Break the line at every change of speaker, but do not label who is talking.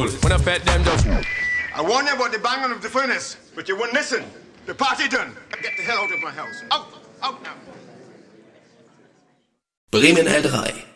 cool. When I pet them just...
I warned you about the banging of the furnace, but you wouldn't listen. The party done. Get the hell out of my house. Out! Out now!
Bremen L3